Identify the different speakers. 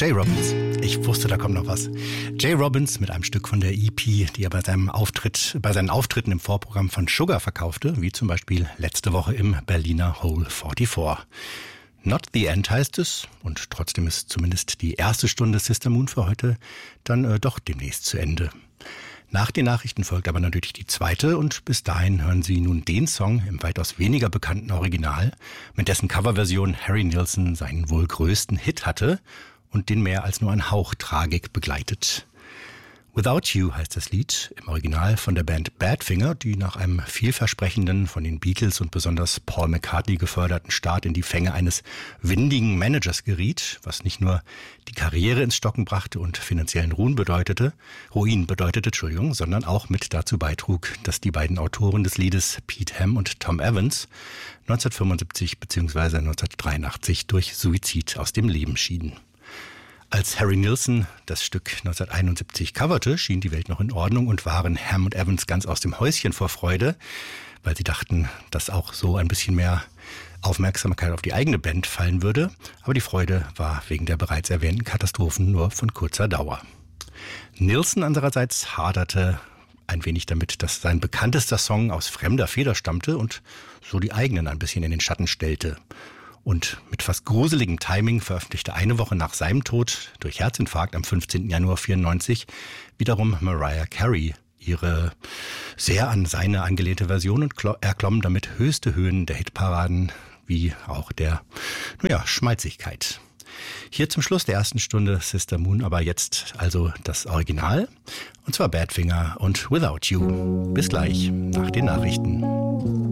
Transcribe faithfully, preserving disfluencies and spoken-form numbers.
Speaker 1: Jay Robbins. Ich wusste, da kommt noch was. Jay Robbins mit einem Stück von der E P, die er bei seinem Auftritt, bei seinen Auftritten im Vorprogramm von Sugar verkaufte, wie zum Beispiel letzte Woche im Berliner Hole vierundvierzig. Not the End heißt es, und trotzdem ist zumindest die erste Stunde Sister Moon für heute dann äh, doch demnächst zu Ende. Nach den Nachrichten folgt aber natürlich die zweite, und bis dahin hören Sie nun den Song im weitaus weniger bekannten Original, mit dessen Coverversion Harry Nilsson seinen wohl größten Hit hatte und den mehr als nur ein Hauch Tragik begleitet. Without You heißt das Lied, im Original von der Band Badfinger, die nach einem vielversprechenden, von den Beatles und besonders Paul McCartney geförderten Start in die Fänge eines windigen Managers geriet, was nicht nur die Karriere ins Stocken brachte und finanziellen Ruin bedeutete, Ruin bedeutete, Entschuldigung, sondern auch mit dazu beitrug, dass die beiden Autoren des Liedes, Pete Ham und Tom Evans, neunzehnhundertfünfundsiebzig bzw. neunzehnhundertdreiundachtzig durch Suizid aus dem Leben schieden. Als Harry Nilsson das Stück neunzehnhunderteinundsiebzig coverte, schien die Welt noch in Ordnung und waren Ham und Evans ganz aus dem Häuschen vor Freude, weil sie dachten, dass auch so ein bisschen mehr Aufmerksamkeit auf die eigene Band fallen würde. Aber die Freude war wegen der bereits erwähnten Katastrophen nur von kurzer Dauer. Nilsson andererseits haderte ein wenig damit, dass sein bekanntester Song aus fremder Feder stammte und so die eigenen ein bisschen in den Schatten stellte. Und mit fast gruseligem Timing veröffentlichte eine Woche nach seinem Tod durch Herzinfarkt am fünfzehnten Januar vierundneunzig wiederum Mariah Carey ihre sehr an seine angelehnte Version und erklomm damit höchste Höhen der Hitparaden, wie auch der, naja, Schmalzigkeit. Hier zum Schluss der ersten Stunde Sister Moon, aber jetzt also das Original, und zwar Badfinger und Without You. Bis gleich nach den Nachrichten.